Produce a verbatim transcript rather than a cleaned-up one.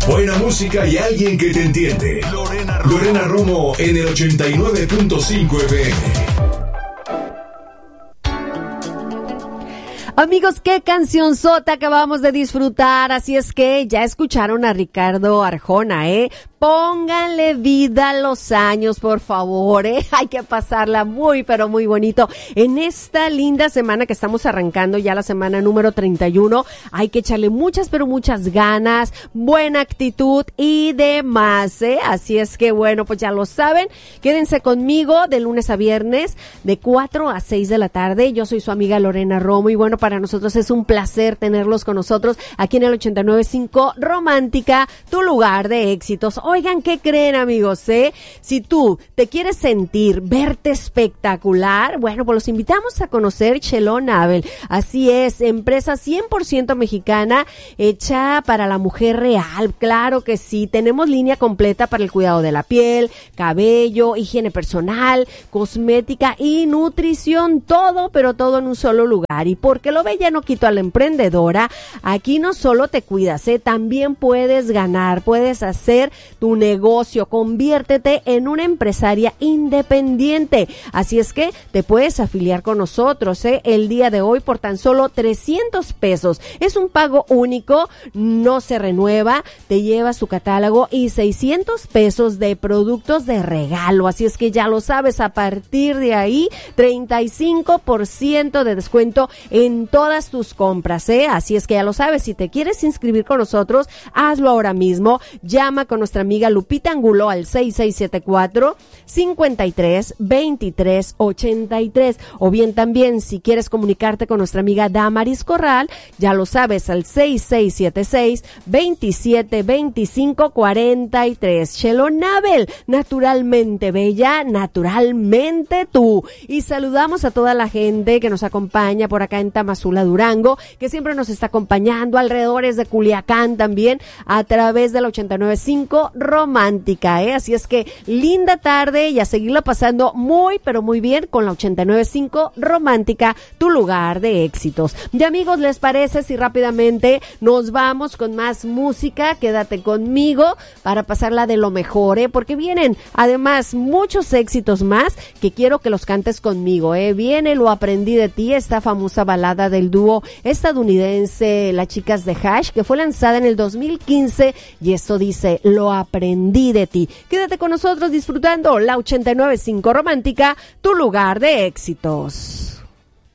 Buena música y alguien que te entiende. Lorena Romo, Lorena Romo en el ochenta y nueve punto cinco F M. Amigos, qué canción sota acabamos de disfrutar, así es que ya escucharon a Ricardo Arjona, ¿eh? Pónganle vida a los años, por favor, ¿eh? Hay que pasarla muy, pero muy bonito. En esta linda semana que estamos arrancando, ya la semana número treinta y uno, hay que echarle muchas, pero muchas ganas, buena actitud y demás, ¿eh? Así es que, bueno, pues ya lo saben. Quédense conmigo de lunes a viernes, de cuatro a seis de la tarde. Yo soy su amiga Lorena Romo y, bueno, para nosotros es un placer tenerlos con nosotros aquí en el ochenta y nueve punto cinco Romántica, tu lugar de éxitos. Oigan, ¿qué creen, amigos? ¿Eh? Si tú te quieres sentir, verte espectacular, bueno, pues los invitamos a conocer Chelo Nabel. Así es, empresa cien por ciento mexicana, hecha para la mujer real. Claro que sí, tenemos línea completa para el cuidado de la piel, cabello, higiene personal, cosmética y nutrición. Todo, pero todo en un solo lugar. Y porque lo ve ya no quito a la emprendedora, aquí no solo te cuidas, ¿eh? También puedes ganar, puedes hacer tu negocio, conviértete en una empresaria independiente. Así es que te puedes afiliar con nosotros, ¿eh? El día de hoy por tan solo trescientos pesos. Es un pago único, no se renueva, te lleva su catálogo y seiscientos pesos de productos de regalo. Así es que ya lo sabes, a partir de ahí, treinta y cinco por ciento de descuento en todas tus compras, ¿eh? Así es que ya lo sabes, si te quieres inscribir con nosotros, hazlo ahora mismo. Llama con nuestra amiga Lupita Angulo al seis seis siete cuatro, cinco tres, dos tres ocho tres, o bien también si quieres comunicarte con nuestra amiga Damaris Corral, ya lo sabes, al seis seis siete seis, veintisiete veinticinco cuarenta y tres. Chelo Nabel, naturalmente bella, naturalmente tú. Y saludamos a toda la gente que nos acompaña por acá en Tamazula, Durango, que siempre nos está acompañando, alrededores de Culiacán también, a través del ochenta y nueve punto cinco Romántica, ¿eh? Así es que linda tarde y a seguirla pasando muy, pero muy bien con la ochenta y nueve punto cinco Romántica, tu lugar de éxitos. Y amigos, ¿les parece si rápidamente nos vamos con más música? Quédate conmigo para pasarla de lo mejor, ¿eh? Porque vienen además muchos éxitos más que quiero que los cantes conmigo, ¿eh? Viene Lo Aprendí de Ti, esta famosa balada del dúo estadounidense Las Chicas de Hash, que fue lanzada en el dos mil quince, y esto dice Lo Aprendí de Ti. Quédate con nosotros disfrutando la ochenta y nueve punto cinco Romántica, tu lugar de éxitos.